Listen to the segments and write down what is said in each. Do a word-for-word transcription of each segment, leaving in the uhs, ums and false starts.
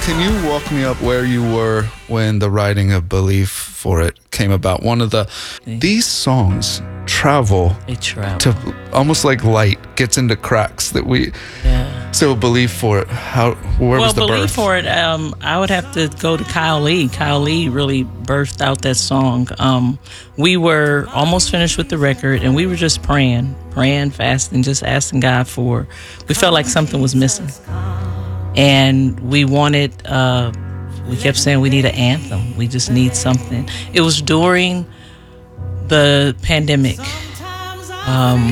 Can you walk me up where you were when the writing of Believe for it came about? One of the, these songs travel, they travel to almost like light gets into cracks that we, yeah. So Believe for it, how, where well, was the Believe birth? for it, um, I would have to go to Kyle Lee. Kyle Lee really birthed out that song. Um, we were almost finished with the record, and we were just praying, praying, fasting, just asking God for, we felt like something was missing. And we wanted, uh, we kept saying we need an anthem. We just need something. It was during the pandemic. Um,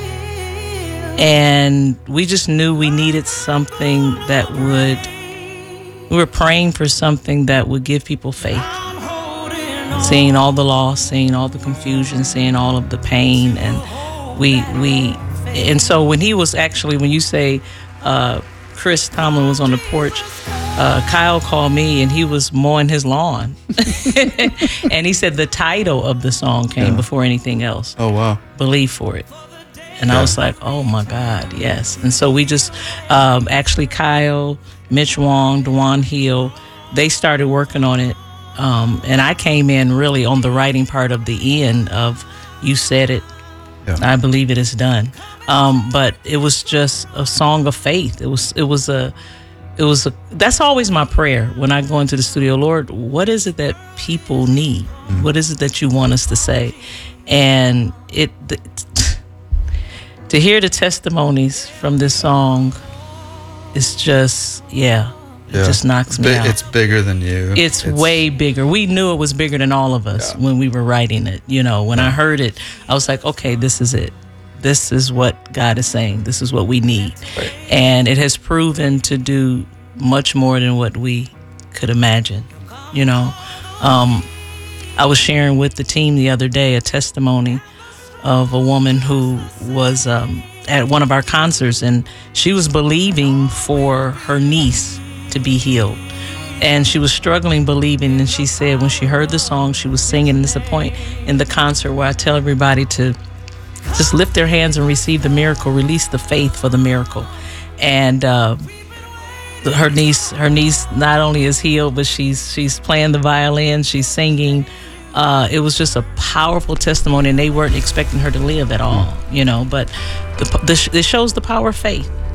and we just knew we needed something that would, we were praying for something that would give people faith. Seeing all the loss, seeing all the confusion, seeing all of the pain. And we, we, and so when he was actually, when you say, uh, Chris Tomlin was on the porch, uh, Kyle called me and he was mowing his lawn. And he said the title of the song came yeah. before anything else. Oh, wow. Believe for it. And yeah. I was like, oh my God, yes. And so we just, um, actually Kyle, Mitch Wong, Dewan Hill, they started working on it. Um, and I came in really on the writing part of the end of You Said It. Yeah. I believe it is done. Um, but it was just a song of faith. It was, it was a, it was a, that's always my prayer when I go into the studio. Lord, what is it that people need? Mm-hmm. What is it that you want us to say? And it, the, to hear the testimonies from this song is just, yeah, it yeah. just knocks me Bi- out. It's bigger than you. It's, it's way bigger. We knew it was bigger than all of us yeah. when we were writing it. You know, when yeah. I heard it, I was like, okay, this is it. This is what God is saying. This is what we need. Right. And it has proven to do much more than what we could imagine. You know, um, I was sharing with the team the other day a testimony of a woman who was um, at one of our concerts, and she was believing for her niece to be healed. And she was struggling believing, and she said when she heard the song, she was singing. This is a point in the concert where I tell everybody to just lift their hands and receive the miracle, release the faith for the miracle. And uh, her niece, her niece not only is healed, but she's she's playing the violin, she's singing. Uh, it was just a powerful testimony, and they weren't expecting her to live at all, you know. But the, the, it shows the power of faith.